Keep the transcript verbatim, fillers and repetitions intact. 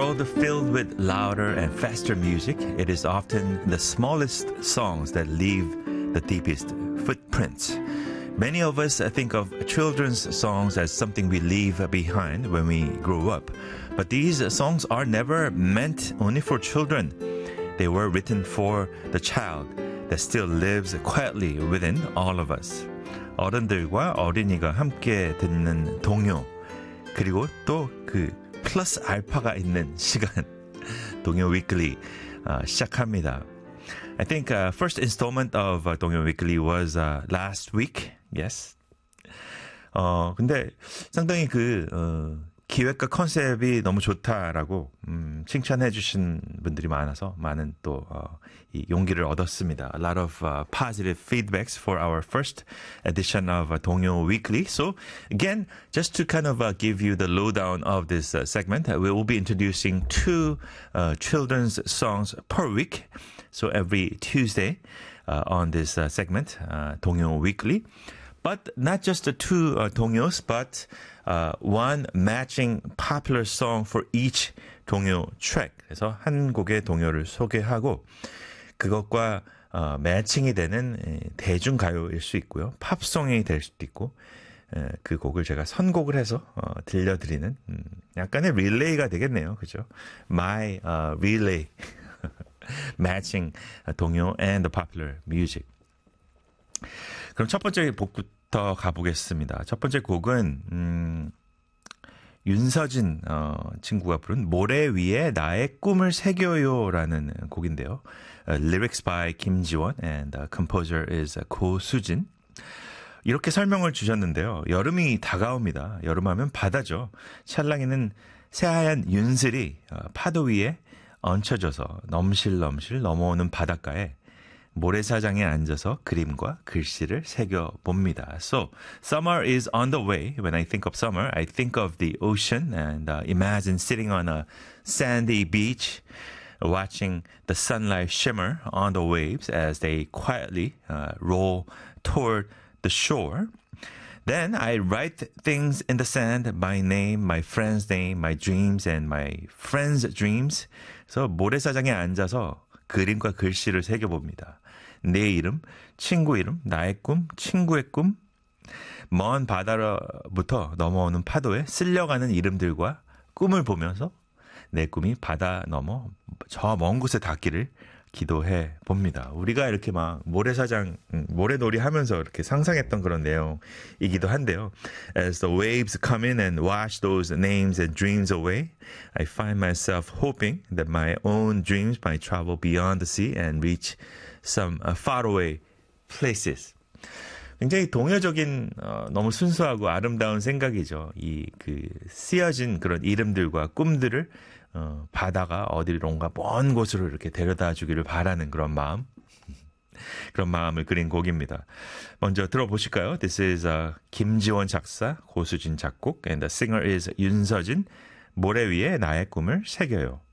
world filled with louder and faster music, it is often the smallest songs that leave the deepest footprints. Many of us think of children's songs as something we leave behind when we grow up. But these songs are never meant only for children. They were written for the child that still lives quietly within all of us. 어른들과 어린이가 함께 듣는 동요, 그리고 또 그 플러스 알파가 있는 시간, 동요 위클리 uh, 시작합니다. I think uh, first installment of uh, 동요 위클리 was uh, last week. Yes. 어 근데 상당히 그 어, 기획과 컨셉이 너무 좋다라고 음, 칭찬해 주신 분들이 많아서 많은 또 어, 이 용기를 얻었습니다. A lot of uh, positive feedbacks for our first edition of uh, 동요 Weekly. So again, just to kind of uh, give you the lowdown of this uh, segment, uh, we will be introducing two uh, children's songs per week. So every Tuesday uh, on this uh, segment, uh, 동요 Weekly. But not just the two uh, 동요s, but uh, one matching popular song for each 동요 track. 그래서 한 곡의 동요를 소개하고 그것과 어, 매칭이 되는 대중가요일 수 있고요. 팝송이 될 수도 있고 에, 그 곡을 제가 선곡을 해서 어, 들려드리는 음, 약간의 릴레이가 되겠네요. 그죠? My uh, relay matching 동요 and the popular music. 그럼 첫 번째 곡부터 가보겠습니다. 첫 번째 곡은 음, 윤서진 어, 친구가 부른 모래 위에 나의 꿈을 새겨요라는 곡인데요. Uh, lyrics by 김지원 and the composer is 고수진. 이렇게 설명을 주셨는데요. 여름이 다가옵니다. 여름하면 바다죠. 찰랑이는 새하얀 윤슬이 어, 파도 위에 얹혀져서 넘실넘실 넘어오는 바닷가에 모래사장에 앉아서 그림과 글씨를 새겨봅니다. So, summer is on the way. When I think of summer, I think of the ocean and uh, imagine sitting on a sandy beach, watching the sunlight shimmer on the waves as they quietly uh, roll toward the shore. Then I write things in the sand, my name, my friend's name, my dreams, and my friend's dreams. 그래서 모래사장에 앉아서 그림과 글씨를 새겨봅니다. 내 이름, 친구 이름, 나의 꿈, 친구의 꿈, 먼 바다로부터 넘어오는 파도에 쓸려가는 이름들과 꿈을 보면서 내 꿈이 바다 넘어 저 먼 곳에 닿기를 기도해 봅니다. 우리가 이렇게 막 모래사장, 모래놀이 하면서 이렇게 상상했던 그런 내용이기도 한데요. As the waves come in and wash those names and dreams away, I find myself hoping that my own dreams might travel beyond the sea and reach some uh, faraway places. 굉장히 동요적인 어, 너무 순수하고 아름다운 생각이죠. 이 그 쓰여진 그런 이름들과 꿈들을 어, 바다가 어디론가 먼 곳으로 이렇게 데려다 주기를 바라는 그런 마음, 그런 마음을 그린 곡입니다. 먼저 들어보실까요? This is uh, 김지원 작사, 고수진 작곡, and the singer is 윤서진. 모래 위에 나의 꿈을 새겨요.